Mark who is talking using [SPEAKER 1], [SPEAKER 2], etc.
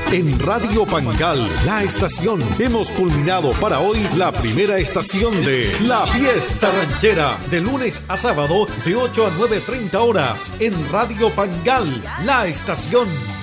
[SPEAKER 1] En Radio Pangal, la estación, hemos culminado para hoy la primera estación de La Fiesta Ranchera, de lunes a sábado de 8 a 9:30 horas en Radio Pangal, la estación.